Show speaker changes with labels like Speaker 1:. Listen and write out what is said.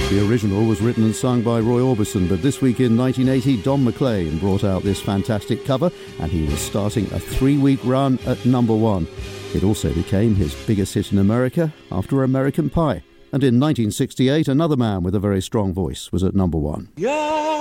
Speaker 1: The original was written and sung by Roy Orbison, but this week in 1980, Don McLean brought out this fantastic cover, and he was starting a 3-week run at number 1. It also became his biggest hit in America after American Pie. And in 1968, another man with a very strong voice was at number 1.
Speaker 2: Yeah.